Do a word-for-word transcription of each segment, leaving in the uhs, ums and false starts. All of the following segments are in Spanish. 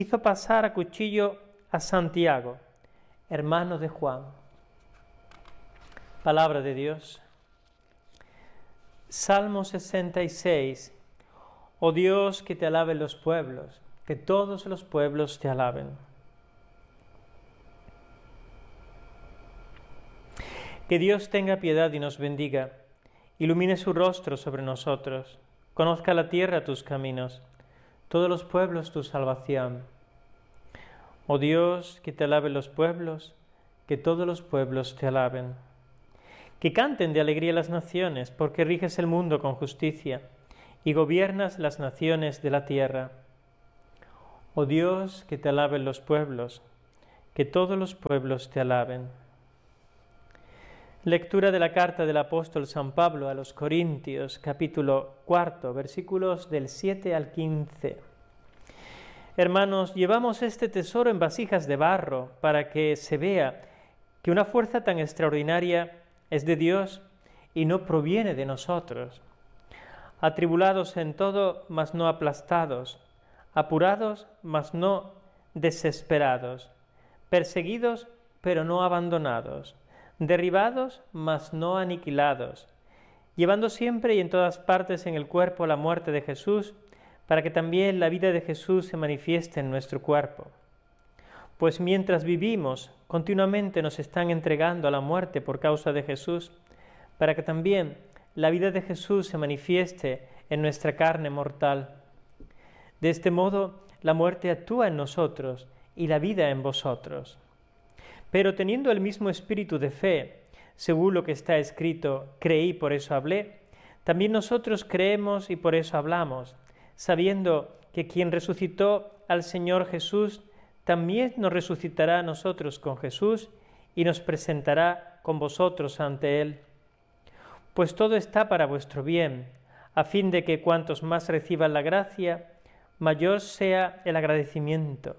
hizo pasar a cuchillo a Santiago, hermano de Juan. Palabra de Dios. Salmo sesenta y seis. Oh Dios, que te alaben los pueblos, que todos los pueblos te alaben. Que Dios tenga piedad y nos bendiga, ilumine su rostro sobre nosotros, conozca la tierra tus caminos, todos los pueblos tu salvación. Oh Dios, que te alaben los pueblos, que todos los pueblos te alaben. Que canten de alegría las naciones, porque riges el mundo con justicia y gobiernas las naciones de la tierra. Oh Dios, que te alaben los pueblos, que todos los pueblos te alaben. Lectura de la carta del apóstol San Pablo a los Corintios, capítulo cuarto, versículos del siete al quince. Hermanos, llevamos este tesoro en vasijas de barro para que se vea que una fuerza tan extraordinaria es de Dios y no proviene de nosotros. Atribulados en todo, mas no aplastados, apurados, mas no desesperados, perseguidos, pero no abandonados, derribados, mas no aniquilados, llevando siempre y en todas partes en el cuerpo la muerte de Jesús, para que también la vida de Jesús se manifieste en nuestro cuerpo. Pues mientras vivimos, continuamente nos están entregando a la muerte por causa de Jesús, para que también la vida de Jesús se manifieste en nuestra carne mortal. De este modo, la muerte actúa en nosotros y la vida en vosotros. Pero teniendo el mismo espíritu de fe, según lo que está escrito, creí, por eso hablé, también nosotros creemos y por eso hablamos, sabiendo que quien resucitó al Señor Jesús, también nos resucitará a nosotros con Jesús y nos presentará con vosotros ante Él. Pues todo está para vuestro bien, a fin de que cuantos más reciban la gracia, mayor sea el agradecimiento,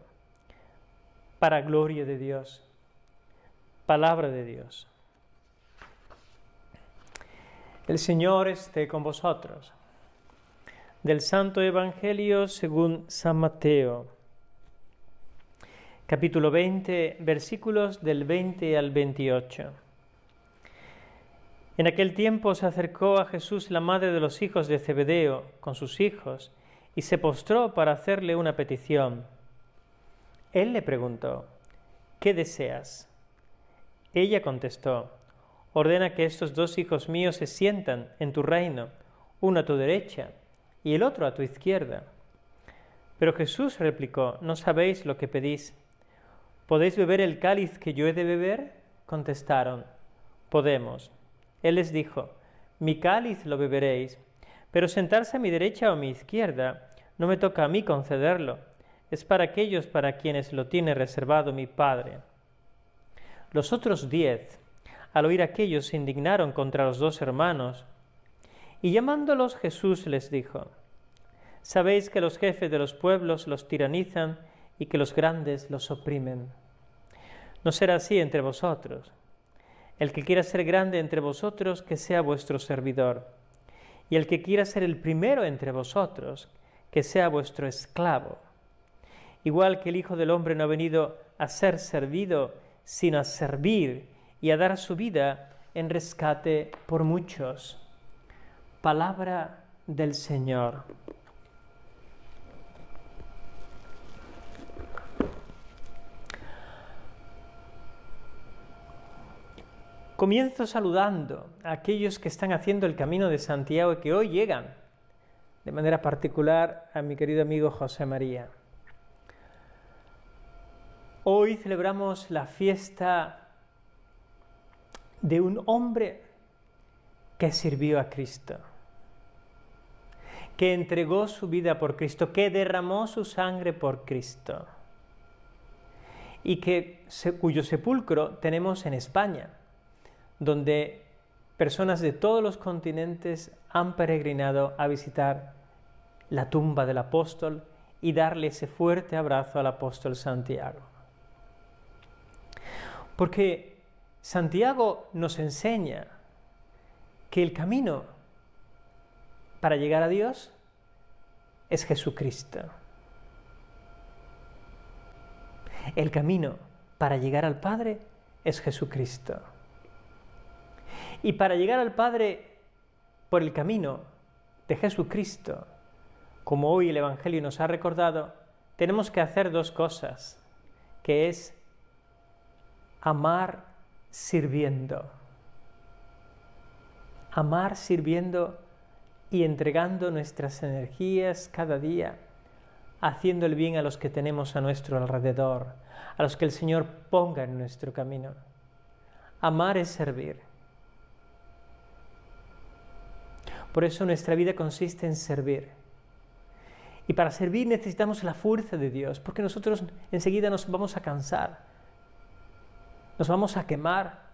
para gloria de Dios. Palabra de Dios. El Señor esté con vosotros. Del Santo Evangelio según San Mateo, capítulo veinte, versículos del veinte al veintiocho. En aquel tiempo se acercó a Jesús la madre de los hijos de Zebedeo con sus hijos y se postró para hacerle una petición. Él le preguntó: ¿qué deseas? Ella contestó: ordena que estos dos hijos míos se sientan en tu reino, uno a tu derecha y el otro a tu izquierda. Pero Jesús replicó: ¿no sabéis lo que pedís? ¿Podéis beber el cáliz que yo he de beber? Contestaron: podemos. Él les dijo: mi cáliz lo beberéis, pero sentarse a mi derecha o a mi izquierda no me toca a mí concederlo, es para aquellos para quienes lo tiene reservado mi Padre. Los otros diez, al oír aquello, se indignaron contra los dos hermanos, y llamándolos Jesús les dijo: sabéis que los jefes de los pueblos los tiranizan y que los grandes los oprimen. No será así entre vosotros. El que quiera ser grande entre vosotros, que sea vuestro servidor, y el que quiera ser el primero entre vosotros, que sea vuestro esclavo. Igual que el Hijo del Hombre no ha venido a ser servido, sino a servir y a dar su vida en rescate por muchos. Palabra del Señor. Comienzo saludando a aquellos que están haciendo el camino de Santiago y que hoy llegan, de manera particular a mi querido amigo José María. Hoy celebramos la fiesta de un hombre que sirvió a Cristo, que entregó su vida por Cristo, que derramó su sangre por Cristo y que, cuyo sepulcro tenemos en España, donde personas de todos los continentes han peregrinado a visitar la tumba del apóstol y darle ese fuerte abrazo al apóstol Santiago. Porque Santiago nos enseña que el camino para llegar a Dios es Jesucristo. El camino para llegar al Padre es Jesucristo. Y para llegar al Padre por el camino de Jesucristo, como hoy el Evangelio nos ha recordado, tenemos que hacer dos cosas, que es amar sirviendo. Amar sirviendo y entregando nuestras energías cada día, haciendo el bien a los que tenemos a nuestro alrededor, a los que el Señor ponga en nuestro camino. Amar es servir. Por eso nuestra vida consiste en servir. Y para servir necesitamos la fuerza de Dios, porque nosotros enseguida nos vamos a cansar, nos vamos a quemar,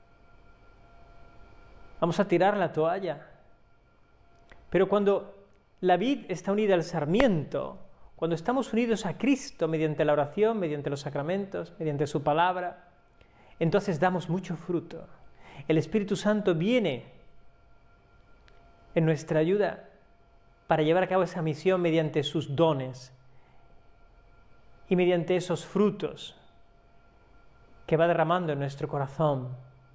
vamos a tirar la toalla. Pero cuando la vid está unida al sarmiento, cuando estamos unidos a Cristo mediante la oración, mediante los sacramentos, mediante su palabra, entonces damos mucho fruto. El Espíritu Santo viene en nuestra ayuda para llevar a cabo esa misión mediante sus dones y mediante esos frutos que va derramando en nuestro corazón.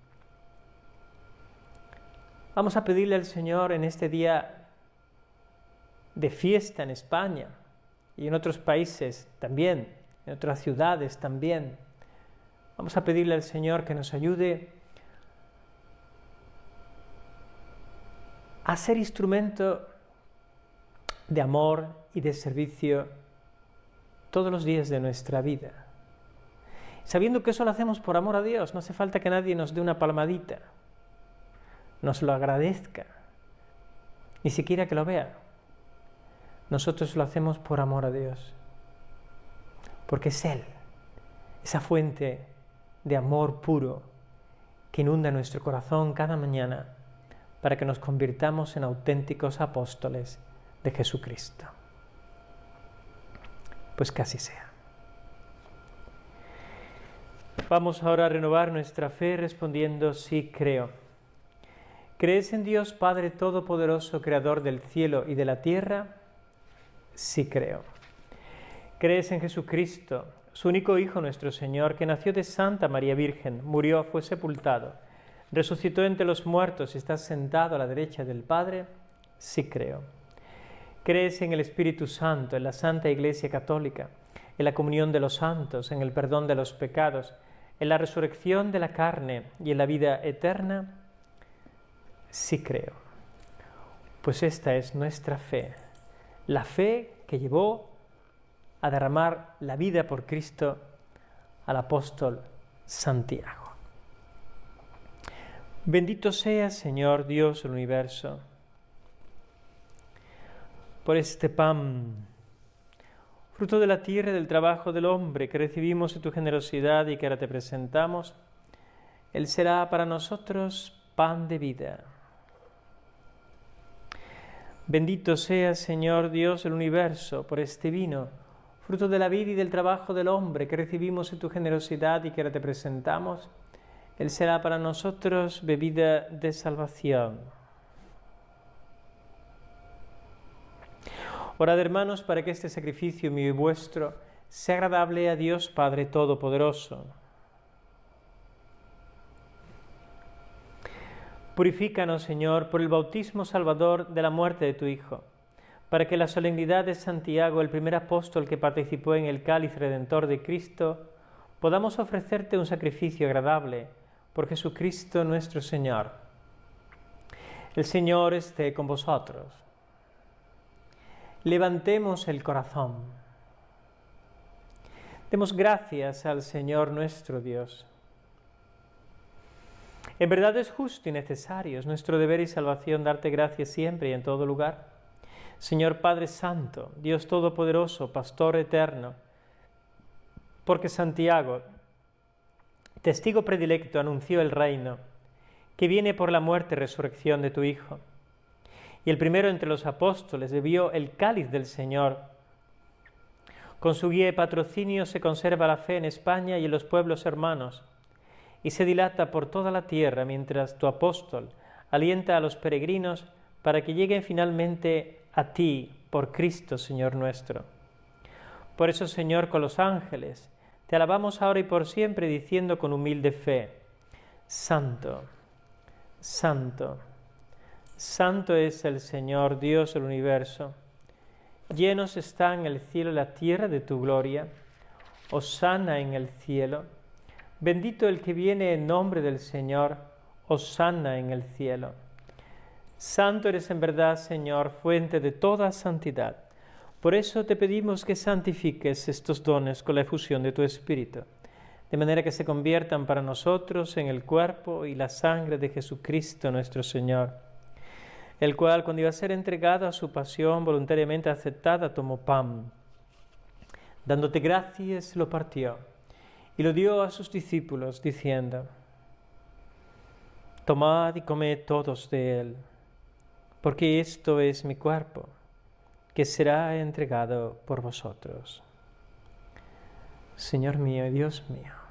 Vamos a pedirle al Señor en este día de fiesta en España y en otros países también, en otras ciudades también. Vamos a pedirle al Señor que nos ayude a ser instrumento de amor y de servicio todos los días de nuestra vida. Sabiendo que eso lo hacemos por amor a Dios, no hace falta que nadie nos dé una palmadita, nos lo agradezca, ni siquiera que lo vea. Nosotros lo hacemos por amor a Dios, porque es Él, esa fuente de amor puro que inunda nuestro corazón cada mañana para que nos convirtamos en auténticos apóstoles de Jesucristo. Pues que así sea. Vamos ahora a renovar nuestra fe respondiendo sí creo. ¿Crees en Dios Padre Todopoderoso, Creador del cielo y de la tierra? Sí creo. ¿Crees en Jesucristo, su único Hijo nuestro Señor, que nació de Santa María Virgen, murió, fue sepultado, resucitó entre los muertos y está sentado a la derecha del Padre? Sí creo. ¿Crees en el Espíritu Santo, en la Santa Iglesia Católica, en la comunión de los santos, en el perdón de los pecados, en la resurrección de la carne y en la vida eterna? Sí creo. Pues esta es nuestra fe, la fe que llevó a derramar la vida por Cristo al apóstol Santiago. Bendito seas, Señor Dios del universo, por este pan, fruto de la tierra y del trabajo del hombre, que recibimos de tu generosidad y que ahora te presentamos. Él será para nosotros pan de vida. Bendito seas, Señor Dios del universo, por este vino, fruto de la vida y del trabajo del hombre, que recibimos de tu generosidad y que ahora te presentamos. Él será para nosotros bebida de salvación. Orad, hermanos, para que este sacrificio mío y vuestro sea agradable a Dios Padre Todopoderoso. Purifícanos, Señor, por el bautismo salvador de la muerte de tu Hijo, para que la solemnidad de Santiago, el primer apóstol que participó en el cáliz redentor de Cristo, podamos ofrecerte un sacrificio agradable por Jesucristo nuestro Señor. El Señor esté con vosotros. Levantemos el corazón. Demos gracias al Señor nuestro Dios. En verdad es justo y necesario, es nuestro deber y salvación darte gracias siempre y en todo lugar. Señor Padre Santo, Dios Todopoderoso, Pastor eterno, porque Santiago, testigo predilecto, anunció el reino, que viene por la muerte y resurrección de tu Hijo. Y el primero entre los apóstoles bebió el cáliz del Señor. Con su guía y patrocinio se conserva la fe en España y en los pueblos hermanos, y se dilata por toda la tierra mientras tu apóstol alienta a los peregrinos para que lleguen finalmente a ti por Cristo, Señor nuestro. Por eso, Señor, con los ángeles Te alabamos ahora y por siempre, diciendo con humilde fe: Santo, Santo, Santo es el Señor, Dios del universo. Llenos están el cielo y la tierra de tu gloria. Hosana en el cielo. Bendito el que viene en nombre del Señor. Hosana en el cielo. Santo eres en verdad, Señor, fuente de toda santidad. Por eso te pedimos que santifiques estos dones con la efusión de tu Espíritu, de manera que se conviertan para nosotros en el cuerpo y la sangre de Jesucristo nuestro Señor, el cual, cuando iba a ser entregado a su pasión voluntariamente aceptada, tomó pan. Dándote gracias, lo partió y lo dio a sus discípulos, diciendo: Tomad y comed todos de él, porque esto es mi cuerpo, que será entregado por vosotros. Señor mío y Dios mío,